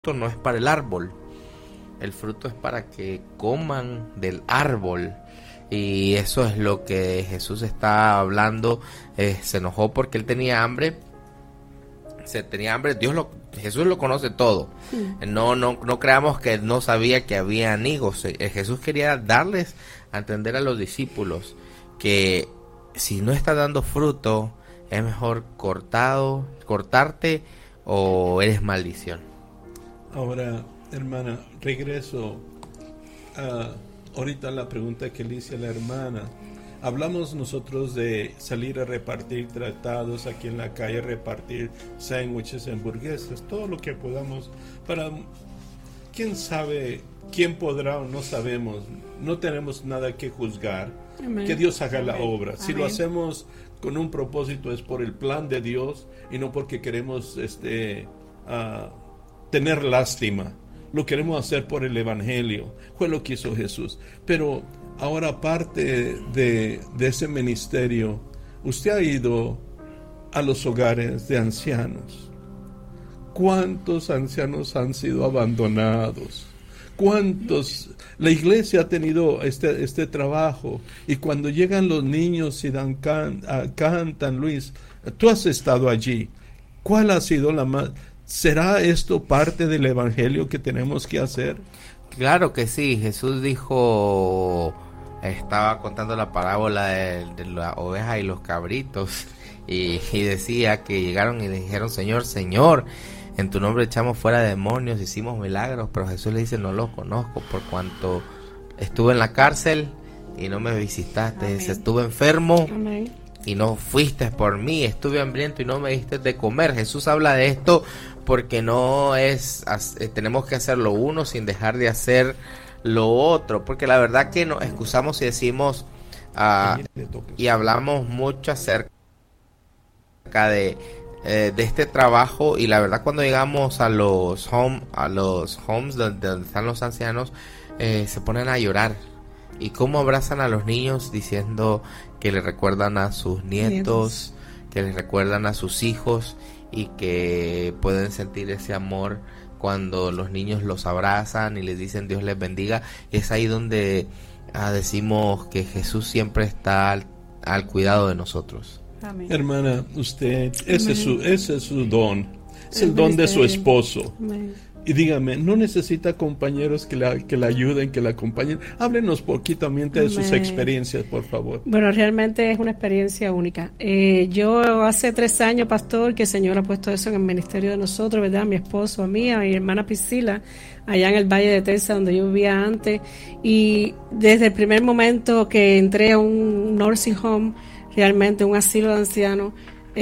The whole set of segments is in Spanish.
no es para el árbol, el fruto es para que coman del árbol. Y eso es lo que Jesús está hablando. Se enojó porque él tenía hambre. Jesús lo conoce todo. No creamos que no sabía que había higos. Jesús quería darles a entender a los discípulos que si no está dando fruto, es mejor cortarte o eres maldición. Ahora, hermana, regreso ahorita a la pregunta que le hice a la hermana. Hablamos nosotros de salir a repartir tratados aquí en la calle, repartir sándwiches, hamburguesas, todo lo que podamos para, quién sabe, quién podrá o no sabemos, no tenemos nada que juzgar. Amén. Que Dios haga la obra. Amén. Si lo hacemos con un propósito es por el plan de Dios y no porque queremos tener lástima. Lo queremos hacer por el evangelio. Fue lo que hizo Jesús. Pero ahora, aparte de ese ministerio, usted ha ido a los hogares de ancianos. ¿Cuántos ancianos han sido abandonados? ¿Cuántos? La iglesia ha tenido este trabajo, y cuando llegan los niños y cantan, Luis, tú has estado allí. ¿Cuál ha sido la más? ¿Será esto parte del evangelio que tenemos que hacer? Claro que sí. Jesús dijo, estaba contando la parábola de la oveja y los cabritos, y decía que llegaron y le dijeron, Señor, en tu nombre echamos fuera demonios, hicimos milagros, pero Jesús le dice, no los conozco, por cuanto estuve en la cárcel y no me visitaste. Amén. Estuve enfermo. Amén. Y no fuiste por mí, estuve hambriento y no me diste de comer. Jesús habla de esto porque tenemos que hacer lo uno sin dejar de hacer lo otro, porque la verdad que nos excusamos y decimos y hablamos mucho acerca de este trabajo, y la verdad cuando llegamos a los homes donde están los ancianos, se ponen a llorar. Y cómo abrazan a los niños diciendo que le recuerdan a sus nietos, que les recuerdan a sus hijos, y que pueden sentir ese amor cuando los niños los abrazan y les dicen Dios les bendiga. Es ahí donde decimos que Jesús siempre está al cuidado de nosotros. Amén. Hermana, usted, ese es su don, es el don de su esposo. Amén. Y dígame, ¿no necesita compañeros que la ayuden, que la acompañen? Háblenos poquitamente de sus experiencias, por favor. Bueno, realmente es una experiencia única. Yo hace 3 años, pastor, que el Señor ha puesto eso en el ministerio de nosotros, ¿verdad? A mi esposo, a mí, a mi hermana Priscila, allá en el Valle de Texas, donde yo vivía antes. Y desde el primer momento que entré a un nursing home, realmente un asilo de ancianos,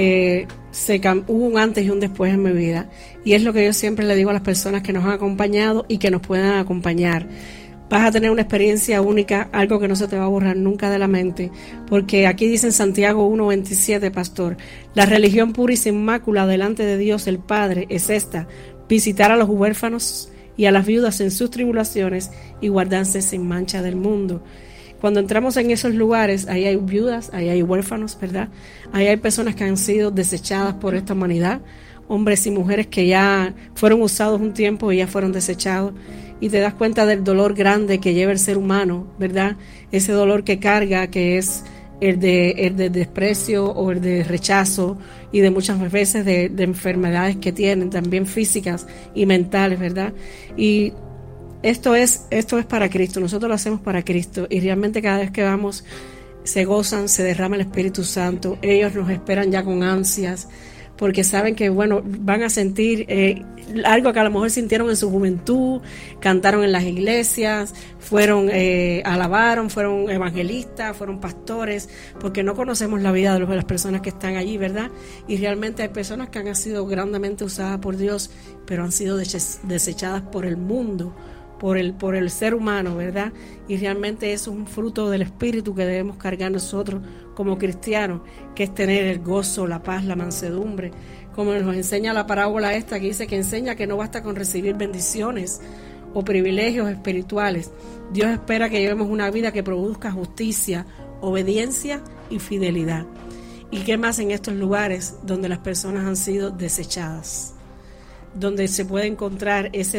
hubo un antes y un después en mi vida, y es lo que yo siempre le digo a las personas que nos han acompañado y que nos puedan acompañar: vas a tener una experiencia única, algo que no se te va a borrar nunca de la mente, porque aquí dice en Santiago 1:27, pastor, la religión pura y sin mácula delante de Dios el Padre es esta: visitar a los huérfanos y a las viudas en sus tribulaciones y guardarse sin mancha del mundo. Cuando entramos en esos lugares, ahí hay viudas, ahí hay huérfanos, ¿verdad? Ahí hay personas que han sido desechadas por esta humanidad, hombres y mujeres que ya fueron usados un tiempo y ya fueron desechados, y te das cuenta del dolor grande que lleva el ser humano, ¿verdad? Ese dolor que carga, que es el de desprecio o el de rechazo, y de muchas veces de enfermedades que tienen, también físicas y mentales, ¿verdad? Y esto es para Cristo, nosotros lo hacemos para Cristo, y realmente cada vez que vamos se gozan, se derrama el Espíritu Santo. Ellos nos esperan ya con ansias, porque saben que van a sentir algo que a lo mejor sintieron en su juventud, cantaron en las iglesias, alabaron, fueron evangelistas, fueron pastores, porque no conocemos la vida de las personas que están allí, ¿verdad? Y realmente hay personas que han sido grandemente usadas por Dios, pero han sido desechadas por el mundo, por el ser humano, ¿verdad? Y realmente es un fruto del Espíritu que debemos cargar nosotros como cristianos, que es tener el gozo, la paz, la mansedumbre, como nos enseña la parábola esta, que dice que enseña que no basta con recibir bendiciones o privilegios espirituales. Dios espera que llevemos una vida que produzca justicia, obediencia y fidelidad. ¿Y qué más en estos lugares donde las personas han sido desechadas? donde se puede encontrar ese